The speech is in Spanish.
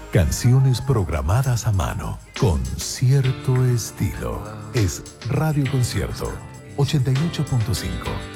Canciones programadas a mano, con cierto estilo. Es Radio Concierto 88.5.